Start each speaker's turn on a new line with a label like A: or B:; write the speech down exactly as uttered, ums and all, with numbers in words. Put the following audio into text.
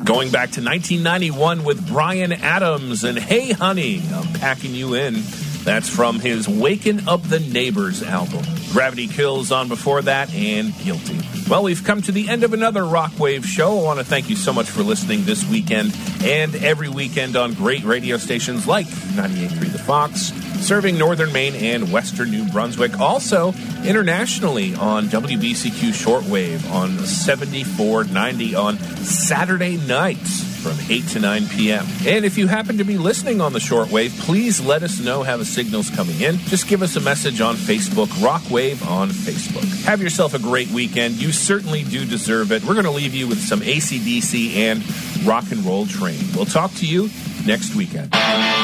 A: Going back to nineteen ninety-one with Bryan Adams and Hey Honey, I'm Packing You In. That's from his Waking Up the Neighbors album. Gravity Kills on before that, and Guilty. Well, we've come to the end of another Rockwave show. I want to thank you so much for listening this weekend and every weekend on great radio stations like ninety-eight point three The Fox, serving northern Maine and western New Brunswick. Also, internationally on W B C Q Shortwave on seventy-four ninety on Saturday nights from eight to nine p.m. And if you happen to be listening on the shortwave, please let us know how the signal's coming in. Just give us a message on Facebook, Rockwave on Facebook. Have yourself a great weekend. You certainly do deserve it. We're going to leave you with some A C D C and Rock and Roll Train. We'll talk to you next weekend.